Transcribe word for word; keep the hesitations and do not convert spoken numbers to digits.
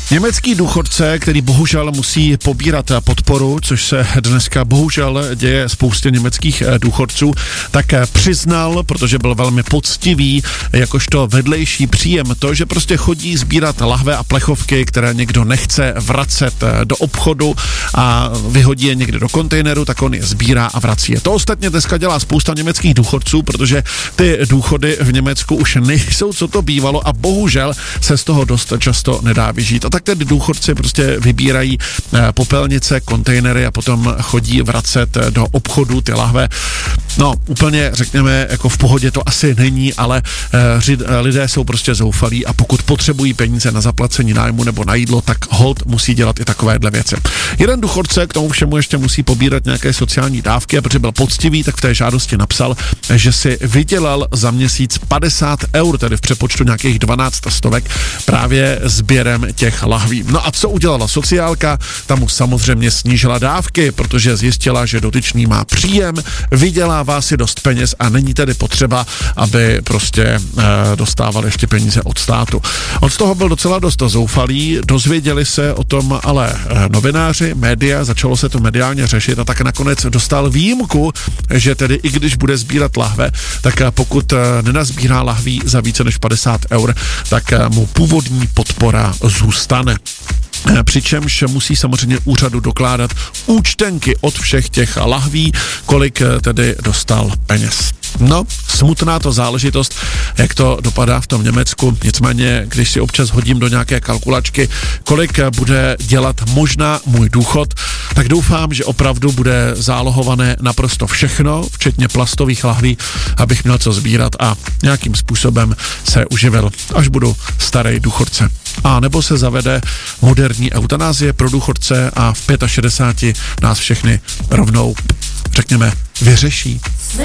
Německý důchodce, který bohužel musí pobírat podporu, což se dneska bohužel děje spoustě německých důchodců, tak přiznal, protože byl velmi poctivý, jakožto vedlejší příjem to, že prostě chodí sbírat lahve a plechovky, které někdo nechce vracet do obchodu a vyhodí je někde do kontejneru, tak on je sbírá a vrací je. To ostatně dneska dělá spousta německých důchodců, protože ty důchody v Německu už nejsou, co to bývalo a bohužel se z toho dost často nedá vyžít. A tak tedy důchodci prostě vybírají popelnice, kontejnery a potom chodí vracet do obchodu ty lahve. No, úplně řekněme, jako v pohodě to asi není, ale eh, lidé jsou prostě zoufalí a pokud potřebují peníze na zaplacení nájmu nebo na jídlo, tak holt musí dělat i takovéhle věci. Jeden důchodce k tomu všemu ještě musí pobírat nějaké sociální dávky a protože byl poctivý, tak v té žádosti napsal, že si vydělal za měsíc padesát eur, tedy v přepočtu nějakých dvanáct stovek, právě sběrem těch lahví. No a co udělala sociálka? Tam mu samozřejmě snížila dávky, protože zjistila, že dotyčný má příjem, vydělává si dost peněz a není tedy potřeba, aby prostě e, dostával ještě peníze od státu. On z toho byl docela dost zoufalý, dozvěděli se o tom ale e, novináři, média, začalo se to mediálně řešit a tak nakonec dostal výjimku, že tedy i když bude sbírat lahve, tak pokud e, nenazbírá lahví za více než padesát eur, tak e, mu původní podpora zůstane. Přičemž musí samozřejmě úřadu dokládat účtenky od všech těch lahví, kolik tedy dostal peněz. No, smutná to záležitost, jak to dopadá v tom Německu, nicméně, když si občas hodím do nějaké kalkulačky, kolik bude dělat možná můj důchod, tak doufám, že opravdu bude zálohované naprosto všechno, včetně plastových lahví, abych měl co sbírat a nějakým způsobem se uživil, až budu starý důchodce. A nebo se zavede moderní eutanázie pro důchodce a v šedesáti pěti nás všechny rovnou, řekněme, vyřeší.